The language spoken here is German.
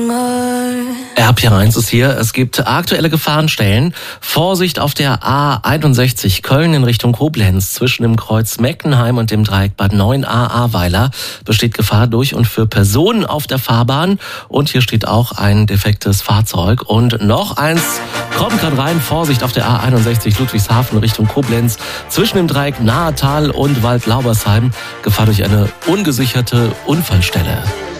RP1 ist hier. Es gibt aktuelle Gefahrenstellen. Vorsicht auf der A61 Köln in Richtung Koblenz. Zwischen dem Kreuz Meckenheim und dem Dreieck Bad 9a Ahrweiler besteht Gefahr durch und für Personen auf der Fahrbahn. Und hier steht auch ein defektes Fahrzeug. Und noch eins kommt gerade rein. Vorsicht auf der A61 Ludwigshafen Richtung Koblenz. Zwischen dem Dreieck Nahetal und Waldlaubersheim. Gefahr durch eine ungesicherte Unfallstelle.